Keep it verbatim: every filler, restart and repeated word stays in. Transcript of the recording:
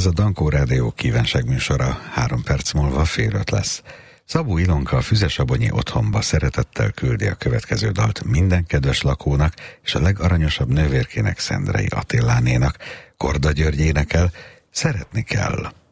Ez a Dankó Rádió kívánság műsora, három perc múlva fél öt lesz. Szabó Ilonka a Füzesabonyi otthonba szeretettel küldi a következő dalt minden kedves lakónak és a legaranyosabb nővérkének, Szendrei Attilánénak. Korda György énekel, Szeretni kell.